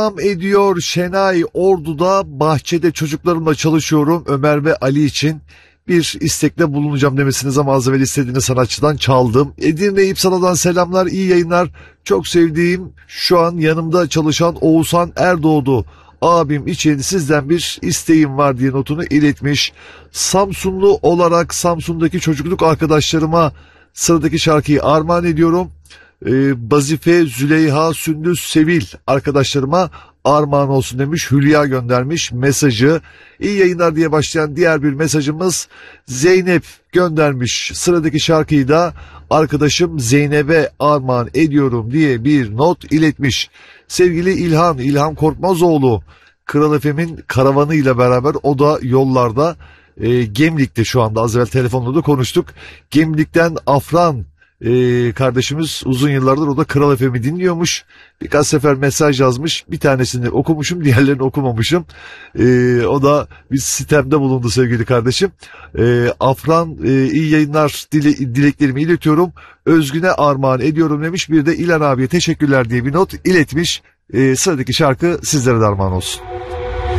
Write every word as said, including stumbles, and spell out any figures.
Devam ediyor Şenay. Ordu'da bahçede çocuklarımla çalışıyorum. Ömer ve Ali için bir istekte bulunacağım demesiniz ama az evvel istediğiniz sanatçıdan çaldım. Edirne İpsala'dan selamlar, iyi yayınlar. Çok sevdiğim, şu an yanımda çalışan Oğuzhan Erdoğdu abim için sizden bir isteğim var diye notunu iletmiş. Samsunlu olarak Samsun'daki çocukluk arkadaşlarıma sıradaki şarkıyı armağan ediyorum. Ee, Bazife, Züleyha, Sündüz, Sevil arkadaşlarıma armağan olsun demiş. Hülya göndermiş mesajı. İyi yayınlar diye başlayan diğer bir mesajımız Zeynep göndermiş. Sıradaki şarkıyı da arkadaşım Zeynep'e armağan ediyorum diye bir not iletmiş. Sevgili İlhan, İlhan Korkmazoğlu, Kral F M'in karavanı ile beraber o da yollarda. E, Gemlik'te şu anda, az evvel telefonla da konuştuk. Gemlik'ten Afran Ee, kardeşimiz uzun yıllardır o da Kral F M'i dinliyormuş. Birkaç sefer mesaj yazmış. Bir tanesini okumuşum, diğerlerini okumamışım. Ee, o da bir sitemde bulundu sevgili kardeşim. Ee, Afran e, iyi yayınlar dile, dileklerimi iletiyorum. Özgün'e armağan ediyorum demiş. Bir de İlhan abiye teşekkürler diye bir not iletmiş. Ee, sıradaki şarkı sizlere de armağan olsun.